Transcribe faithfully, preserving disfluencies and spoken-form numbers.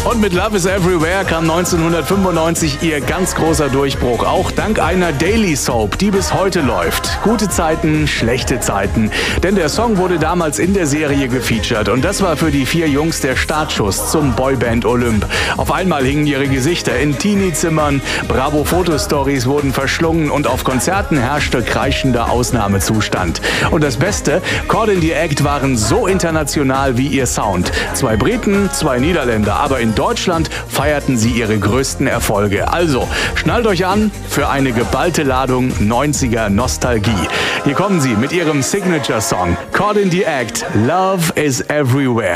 Und mit Love is Everywhere kam neunzehnhundertfünfundneunzig ihr ganz großer Durchbruch, auch dank einer Daily Soap, die bis heute läuft. Gute Zeiten, schlechte Zeiten. Denn der Song wurde damals in der Serie gefeatured und das war für die vier Jungs der Startschuss zum Boyband Olymp. Auf einmal hingen ihre Gesichter in Teenie-Zimmern, Bravo-Fotostories wurden verschlungen und auf Konzerten herrschte kreischender Ausnahmezustand. Und das Beste, Caught in the Act waren so international wie ihr Sound. Zwei Briten, zwei Niederländer, aber in Deutschland feierten sie ihre größten Erfolge. Also, schnallt euch an für eine geballte Ladung neunziger Nostalgie. Hier kommen sie mit ihrem Signature-Song Caught in the Act, Love is Everywhere.